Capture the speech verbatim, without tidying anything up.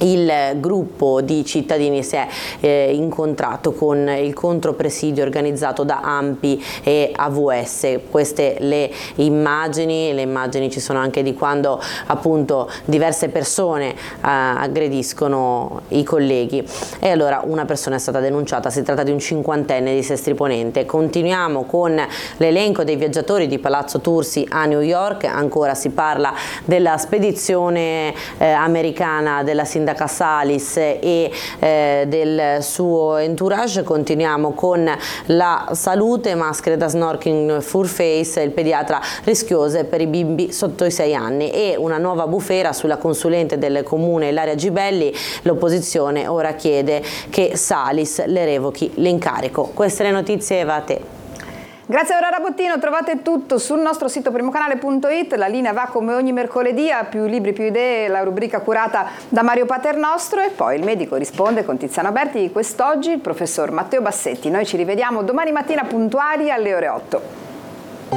il gruppo di cittadini si è eh, incontrato con il contropresidio organizzato da A M P I e A V S. Queste le immagini, le immagini ci sono anche di quando appunto diverse persone eh, aggrediscono i colleghi, e allora una persona è stata denunciata. Si tratta di un cinquantenne di Sestri Ponente. Continuiamo con l'elenco dei viaggiatori di Palazzo Tursi a New York. Ancora si parla della spedizione eh, americana della sindaca Salis e eh, del suo entourage. Continuiamo con la salute, maschere da snorkeling full face, il pediatra rischiose per i bimbi sotto i sei anni, e una nuova bufera sulla consulente del comune Ilaria Gibelli. L'opposizione ora chiede che Salis le revochi l'incarico. Queste le notizie, Eva, a te. Grazie a Aurora Bottino, trovate tutto sul nostro sito primocanale punto it, la linea va come ogni mercoledì a Più Libri Più Idee, la rubrica curata da Mario Paternostro, e poi il medico risponde con Tiziano Berti, quest'oggi il professor Matteo Bassetti. Noi ci rivediamo domani mattina puntuali alle ore otto.